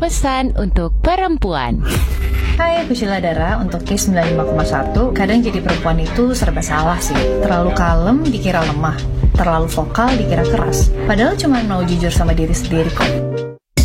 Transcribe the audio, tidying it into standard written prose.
pesan untuk perempuan. Hai, aku Sheila Dara. Untuk case 95,1, kadang jadi perempuan itu serba salah sih. Terlalu kalem dikira lemah, terlalu vokal dikira keras. Padahal cuma mau jujur sama diri sendiri kok.